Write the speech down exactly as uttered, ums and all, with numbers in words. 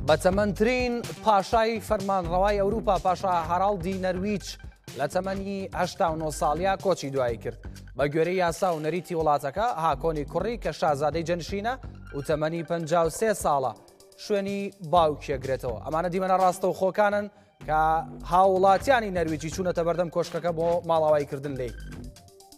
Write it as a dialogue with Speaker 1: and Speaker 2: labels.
Speaker 1: بەتەمەنترین پاشای فەرمانڕەوای ئەوروپا پاشا هەراڵدی نەرویج لە تەمەنی هەشتا و نۆ ساڵیا کۆچی دوایی کرد بە گوێرەی یاسا و نەریتی وڵاتەکە هاکۆنی کوڕی کە شازادەی جەنشینە و تەمەنی پەنجا و سێ ساڵە شوێنی باوکێگرێتەوە. ئەمانە دیمەنە ڕاستە و خۆکانن کە هاوڵاتیانی نەرویجی چوونەتە بەردەم کۆشکەکە بۆ ماڵاواییکردن لێی.